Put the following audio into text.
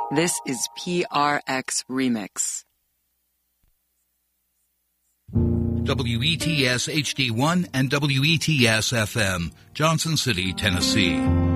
This is PRX Remix. WETS HD1 and WETS FM, Johnson City, Tennessee.